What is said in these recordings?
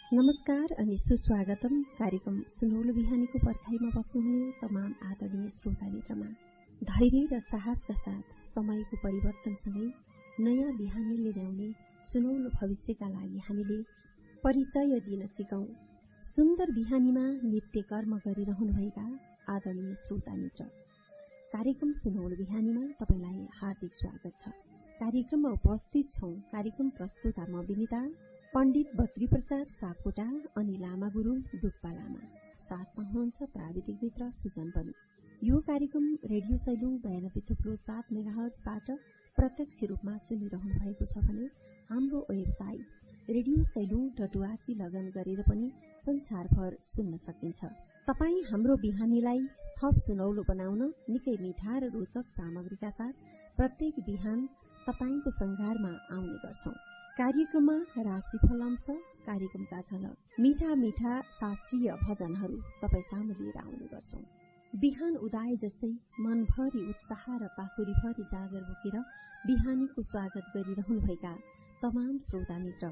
नमस्कार अनि सुस्वागतम कार्यक्रम सुनौलो बिहानीको पर्खाइमा बस्नुहुने तमाम आदरणीय श्रोता मित्रमा। धैर्य र साहसका साथ समयको परिवर्तनसँगै नयाँ बिहानीले ल्याउने सुनौलो भविष्यका लागि हामीले परिचय दिन सिकौं। सुन्दर बिहानीमा नित्य कर्म गरिरहनुभएका आदरणीय श्रोता मित्र, कार्यक्रम सुनौलो बिहानीमा तपाईलाई हार्दिक स्वागत छ। कार्यक्रममा उपस्थित छौं कार्यक्रम प्रस्तुता म विनिता, पण्डित बद्री प्रसाद सापकोटा अनि लामा गुरु डुक्पा लामा। साथमा हुनुहुन्छ प्राविधिक मित्र सुजन पनि। यो कार्यक्रम रेडियो सैलुङ 92.7 मेगाहर्जबाट प्रत्यक्ष रूपमा सुनिरहनु भएको छ भने हाम्रो वेबसाइट रेडियो सैलुङ.org लगइन गरेर पनि संसारभर सुन्न सकिन्छ। तपाई हाम्रो बिहानीलाई थप सुनौलो बनाउन निकै मिठा र रोचक सामग्रीका साथ प्रत्येक बिहान तपाईको संघारमा आउने गर्छौं। कार्यक्रममा राशिफल अंश, कार्यक्रमका झलक, मिठा मिठा शास्त्रीय भजनहरू तपाई सामु लिएर आउने गर्छौं। बिहान उदाए जस्तै मनभरि उत्साह र पाखुरीभरि जागर बोकेर बिहानीको स्वागत गरिरहनुभएका तमाम श्रोता मित्र,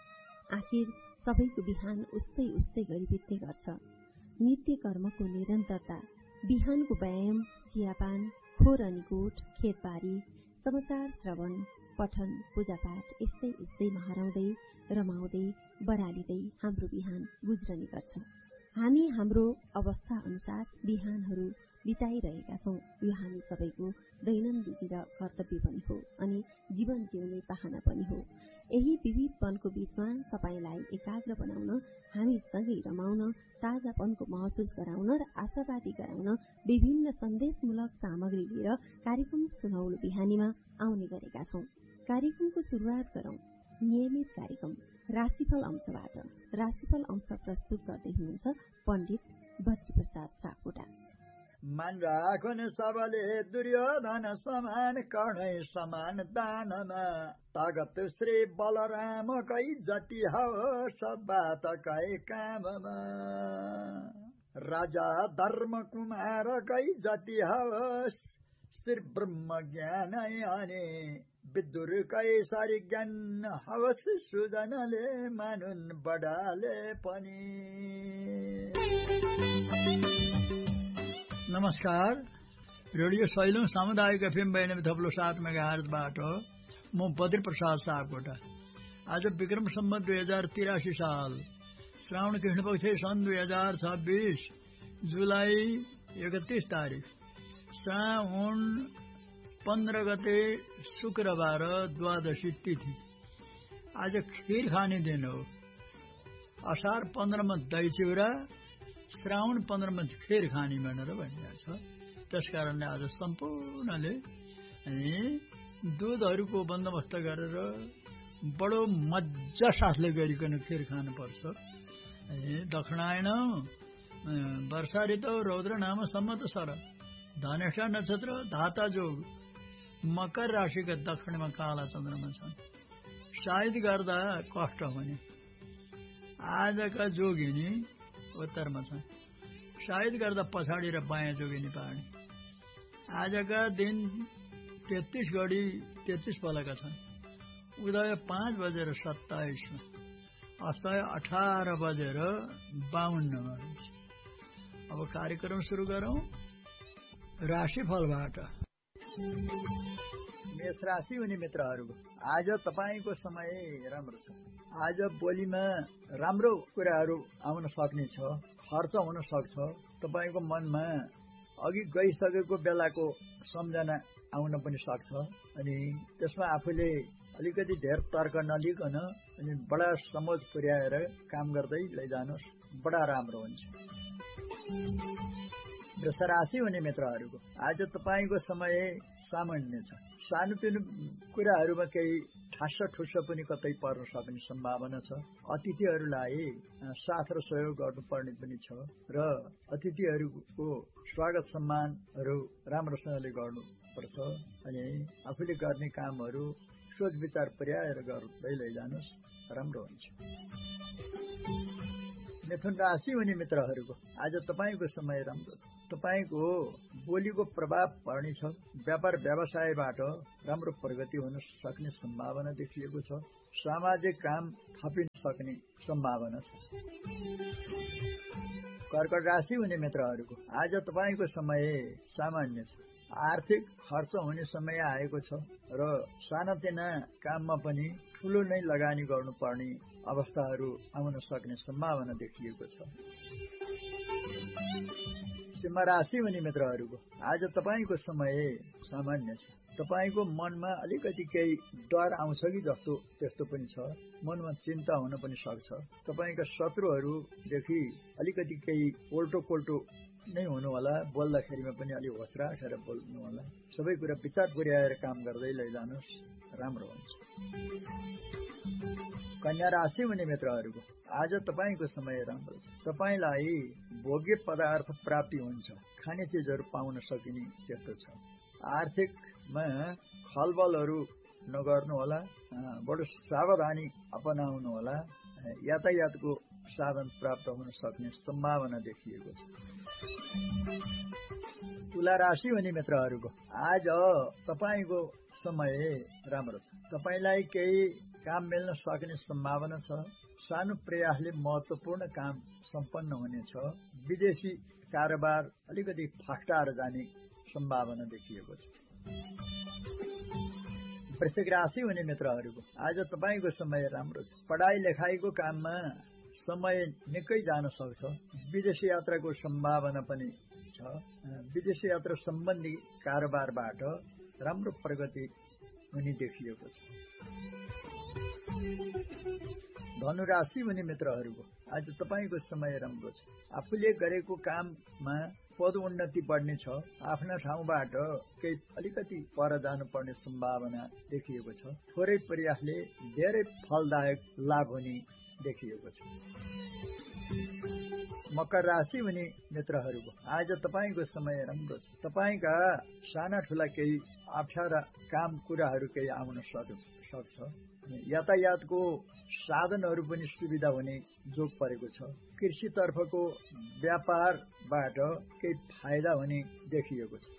आखिर सबैको बिहान उस्तै उस्तै गरी बित्ने गर्छ। नित्य कर्मको निरन्तरता, बिहानको व्यायाम, चियापान, खोर अनि गोठ, खेतबारी, समाचार श्रवण, पठन, पूजापाठ यस्तै यस्तैमा हराउँदै रमाउँदै बरालिँदै हाम्रो बिहान गुज्रने गर्छ। हामी हाम्रो अवस्था अनुसार बिहानहरू बिताइरहेका छौं। यो हामी सबैको दैनन्दिन र कर्तव्य पनि हो अनि जीवन जिउने पाहना पनि हो। यही विविधपनको बीचमा तपाईलाई एकाग्र बनाउन, हामी सँगै रमाउन, ताजापनको महसुस गराउन र आशावादी गराउन विभिन्न सन्देशमूलक सामग्री लिएर कार्यक्रम सुनौलो बिहानीमा आउने गरेका छौं। कार्यक्रमको शुरूआत गरौं नियमित कार्यक्रम राशिफल अंशबाट। राशिफल अंश प्रस्तुत गर्दै हुनुहुन्छ पण्डित बद्री प्रसाद सापकोटा। मन राखुन सबले दुर्योधन समान, कर्णै समान दानमा, तागत श्री बलराम कै जति होस् बात कै काममा, राजा धर्म कुमार कै जति होस् श्री ब्रह्म ज्ञान अनि, विदुर कैसारी ज्ञान हवस् सुजनले मानुन् बडाले पनि। नमस्कार, रेडियो सैलुङ सामुदायिक एफएम 92.7 मेगाहर्जबाट म बद्री प्रसाद सापकोटा। आज विक्रम सम्वत 2083 साल श्रावण कृष्ण पक्ष सन् 2026 जुलाई 31 तारिक श्रावण 15 गते शुक्रबार द्वादशी तिथि। आज खीर खाने दिन हो। असार 15 मा दही चिउरा, श्रावण 15 मा खीर खाने भनेर भनिएको छ। त्यसकारणले आज सम्पूर्णले दूधहरूको बन्दोबस्त गरेर बडो मजा साथले गरिकन खीर खानुपर्छ। दक्षिणायन वर्षा ऋतु रौद्र नाम सम्मत सर, धनेष्ठा नक्षत्र धाता जोग, मकर राशिका दक्षिणमा काला चन्द्रमा छन्। सायद गर्दा कष्ट हुने। आजका जोगिनी उत्तरमा छन्। सायद गर्दा पछाडि र बायाँ जोगिनी पहाडी। आजका दिन 33 घडी 33 पलका छन्। उदय 5 बजेर 27 मा, अस्तय 18 बजेर 52 मा। अब कार्यक्रम सुरु गरौं राशिफलबाट। मेष राशि हुने मित्रहरूको आज तपाईको समय राम्रो छ। आज बोलीमा राम्रो कुराहरू आउन सक्ने छ, खर्च हुन सक्छ। तपाईको मनमा अघि गइसकेको बेलाको सम्झना आउन पनि सक्छ अनि त्यसमा आफूले अलिकति धेर तर्क नलिकन अनि बडा समझ पुर्याएर काम गर्दै लैजानुस्, बडा राम्रो हुन्छ। वृष राशि हुने मित्रहरूको आज तपाईको समय सामान्य छ। सानोतिनो कुराहरूमा केही ठास्स ठुस्स पनि कतै पर्न सक्ने सम्भावना छ। अतिथिहरूलाई साथ र सहयोग गर्नुपर्ने पनि छ र अतिथिहरूको स्वागत सम्मानहरू राम्रोसँगले गर्नुपर्छ अनि आफूले गर्ने कामहरू सोच विचार पुर्याएर गर्दै लैजानुस्, राम्रो हुन्छ। मिथुन राशि हुने मित्रहरूको आज तपाईको समय राम्रो छ। तपाईको बोलीको प्रभाव पर्ने छ। व्यापार व्यवसायबाट राम्रो प्रगति हुन सक्ने सम्भावना देखिएको छ। सामाजिक काम थपिन सक्ने सम्भावना छ। कर्कट राशि हुने मित्रहरूको आज तपाईको समय सामान्य छ। आर्थिक खर्च हुने समय आएको छ र सानातिना काममा पनि ठूलो नै लगानी गर्नुपर्ने अवस्थाहरू आउन सक्ने सम्भावना देखिएको छ। सिंह राशि हुने मित्रहरूको आज तपाईको समय सामान्य छ। तपाईको मनमा अलिकति केही डर आउँछ कि जस्तो त्यस्तो पनि छ। मनमा चिन्ता हुन पनि सक्छ। तपाईका शत्रुहरूदेखि अलिकति केही पोल्टो नै हुनु होला। बोल्दाखेरिमा पनि अलि होस राखेर बोल्नु होला। सबै कुरा विचार पुर्याएर काम गर्दै लैजानुस्, राम्रो हुन्छ। कन्या राशि हुने मित्रहरूको आज तपाईको समय राम्रो छ। तपाईलाई भोग्य पदार्थ प्राप्ति हुन्छ। खाने चिजहरू पाउन सकिने त्यस्तो छ। आर्थिकमा खलबलहरू नगर्नु होला। बडो सावधानी अपनाउनु होला। यातायातको साधन प्राप्त हुन सक्ने सम्भावना देखिएको छ। तुला राशि हुने मित्रहरूको आज तपाईको समय राम्रो छ। तपाईलाई केही काम मिल्न सक्ने सम्भावना छ। सानो प्रयासले महत्वपूर्ण काम सम्पन्न हुनेछ। विदेशी कारोबार अलिकति फस्टाएर जाने सम्भावना देखिएको छ। वृश्चिक राशि हुने मित्रहरूको आज तपाईको समय राम्रो छ। पढाइ लेखाइको काममा समय निकै जान सक्छ। विदेशी यात्राको सम्भावना पनि छ। विदेशी यात्रा सम्बन्धी कारोबारबाट राम्रो प्रगति हुने देखिएको छ। धनु राशि हुने मित्रहरूको आज तपाईको समय राम्रो छ। आफूले गरेको काममा पद उन्नति बढ्ने छ। आफ्ना ठाउँबाट केही अलिकति पर जानुपर्ने सम्भावना देखिएको छ। थोरै प्रयासले धेरै फलदायक लाभ हुने देखिएको छ। मकर राशि हुने मित्रहरूको आज तपाईको समय राम्रो छ। तपाईका साना ठूला केही अप्ठ्यारा काम कुराहरू केही आउन सक्छ। यातायातको साधनहरू पनि सुविधा हुने जोग परेको छ। कृषितर्फको व्यापारबाट केही फाइदा हुने देखिएको छ।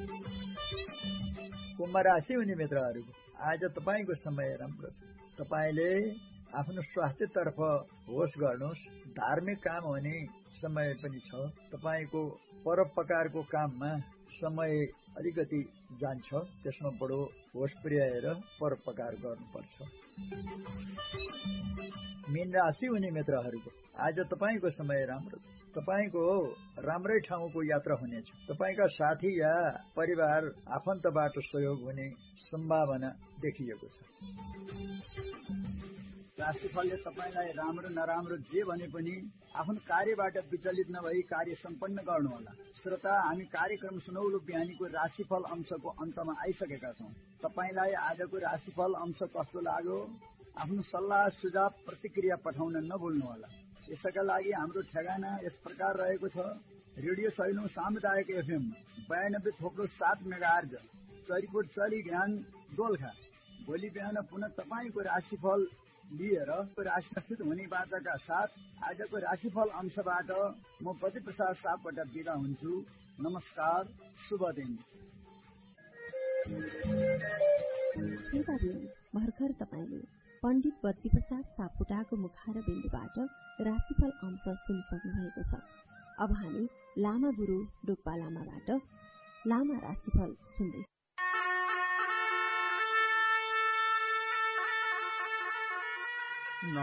कुम्भ राशि हुने मित्रहरूको आज तपाईको समय राम्रो छ। तपाईले आफ्नो स्वास्थ्यतर्फ होस गर्नुहोस्। धार्मिक काम हुने समय पनि छ। तपाईको परोपकारको काममा समय अलिकति जान्छ। त्यसमा बडो होस पुर्याएर परोपकार गर्नुपर्छ। मीन राशि हुने मित्रहरूको आज तपाईको समय राम्रो छ। तपाईको राम्रै ठाउँको यात्रा हुनेछ। तपाईका साथी या परिवार आफन्तबाट सहयोग हुने सम्भावना देखिएको छ। राशिफलले तपाईलाई राम्रो नराम्रो जे भने पनि आफ्नो कार्यबाट विचलित नभई कार्य सम्पन्न गर्नुहोला। श्रोता, हामी कार्यक्रम सुनौलो बिहानीको राशिफल अंशको अन्तमा आइसकेका छौं। तपाईलाई आजको राशिफल अंश कस्तो लाग्यो? आफ्नो सल्लाह सुझाव प्रतिक्रिया पठाउन नभुल्नुहोला। यसका लागि हाम्रो ठेगाना यस प्रकार रहेको छ। रेडियो सैलौं सामुदायिक एफएम 92.7 मेगाहर्ज चरीकोट चरी ज्ञान दोलखा। भोलि बिहान पुनः तपाईको राशिफल लिएर राशिप्रस्तुत हुने बाचाका साथ आजको राशिफल अंशबाट म बद्री प्रसाद सापकोटा बिदा हुन्छु। नमस्कार, शुभ दिन। भर्खर तपाईले पण्डित बद्री प्रसाद सापकोटाको मुखार बिन्दुबाट राशिफल अंश सुनिसक्नु भएको छ। अब हामी लामा गुरु डुक्पा लामाबाट लामा राशिफल सुन्दै